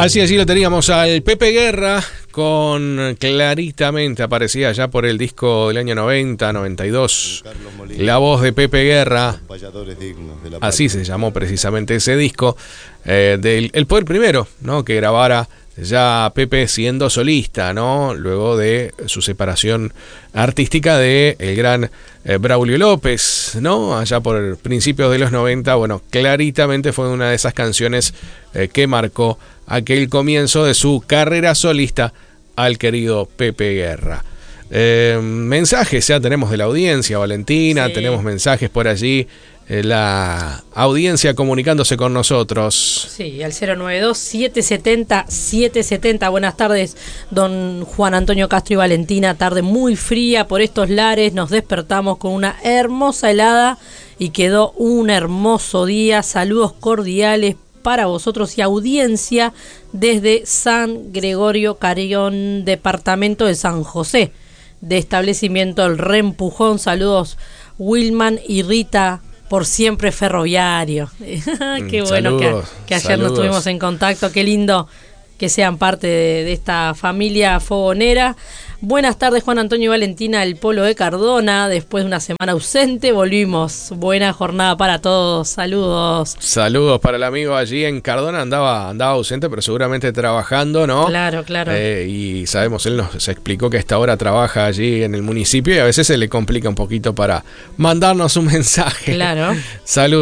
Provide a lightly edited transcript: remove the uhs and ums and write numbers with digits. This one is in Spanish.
Allí lo teníamos al Pepe Guerra con Claritamente, aparecía ya por el disco del año 90, 92, la voz de Pepe Guerra, así se llamó precisamente ese disco, del El Poder Primero, ¿no? Que grabara ya Pepe siendo solista, ¿no? Luego de su separación artística de el gran Braulio López, ¿no? Allá por principios de los 90, bueno, Claritamente fue una de esas canciones que marcó aquel comienzo de su carrera solista al querido Pepe Guerra. Mensajes ya tenemos de la audiencia, Valentina, sí. Tenemos mensajes por allí, la audiencia comunicándose con nosotros. Sí, al 092-770-770. Buenas tardes, don Juan Antonio Castro y Valentina. Tarde muy fría por estos lares. Nos despertamos con una hermosa helada y quedó un hermoso día. Saludos cordiales para vosotros y audiencia desde San Gregorio Carrión, departamento de San José, de establecimiento El Reempujón. Saludos Wilman y Rita, por siempre ferroviario. Qué bueno, saludos, que ayer nos tuvimos en contacto. Qué lindo que sean parte de esta familia fogonera. Buenas tardes, Juan Antonio y Valentina, el Polo de Cardona. Después de una semana ausente, volvimos. Buena jornada para todos. Saludos. Saludos para el amigo allí en Cardona. Andaba ausente, pero seguramente trabajando, ¿no? Claro, claro. Y sabemos, él nos explicó que a esta hora trabaja allí en el municipio y a veces se le complica un poquito para mandarnos un mensaje. Claro. Saludos.